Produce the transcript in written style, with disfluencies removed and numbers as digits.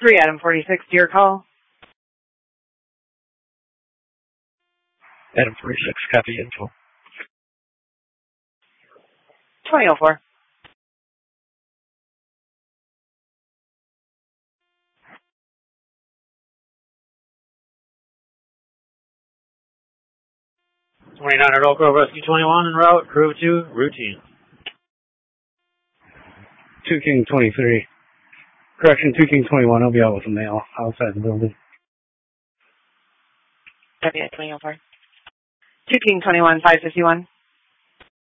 3, Adam 46, to your call. Adam 46, copy info. 2004. @29 Oak Grove Rescue 21 en route, crew 2, routine. 2 King 23. Correction, 2 King 21, I'll be out with a male outside the building. WA 2004. 2 King 21, 551.